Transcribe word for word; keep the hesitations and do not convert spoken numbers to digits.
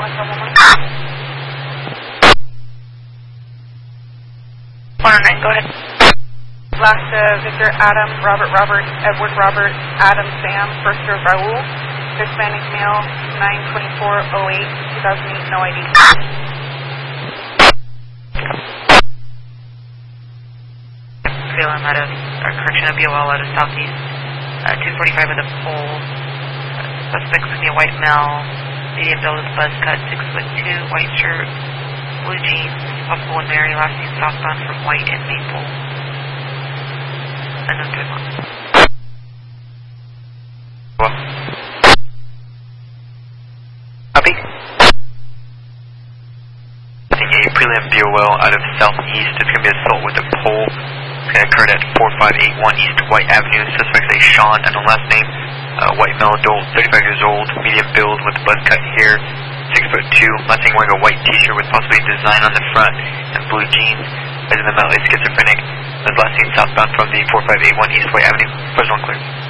one, double one. one oh nine, go ahead. Last uh, Victor, Adam, Robert, Robert, Edward, Robert, Adam, Sam, first of Raul, Hispanic male, nine twenty-four oh eight, two thousand eight, no I D. B L M out of, or correction, a B O L out of Southeast, uh, two forty-five with a pole, uh, suspect's gonna be a white male, medium build with buzz cut, six foot two, white shirt, blue jeans, possible and Mary, last name southbound from White and Maple. Unknown to one. Well. Copy. Taking a prelim B O L out of Southeast, it's going to be assault with a pole. It's going to occur at four five eight one East White Avenue. Suspect's a Sean, unknown last name. Uh, white male adult, thirty-five years old, medium build with buzz cut hair, six foot two. Last name wearing a white t-shirt with possibly design on the front and blue jeans. As in the male is schizophrenic. His last name southbound from the four five eight one East White Avenue. First one clear.